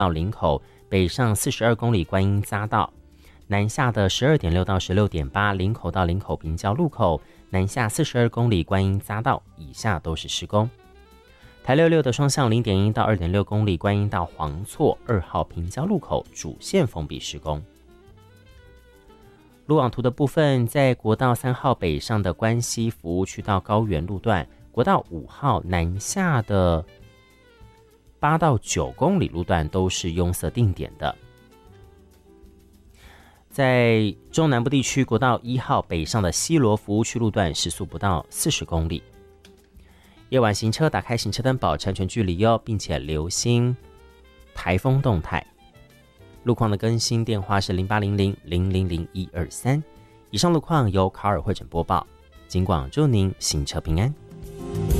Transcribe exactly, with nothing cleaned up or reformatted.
到林口，北上四十二公里观音匝道，南下的十二点六到十六点八，林口到林口平交路口，南下四十二公里观音匝道以下都是施工。台六六的双向零点一到二点六公里观音到黄厝二号平交路口主线封闭施工。路网图的部分，在国道三号北上的关西服务区到高原路段，国道五号南下的八到九公里路段都是拥塞定点的。在中南部地区，国道一号北上的西螺服务区路段时速不到四十公里。夜晚行车打开行车灯保持安全距离哦，并且留心台风动态。路况的更新电话是零八零零零零零一二三。以上路况由卡尔会诊播报，警广祝您行车平安。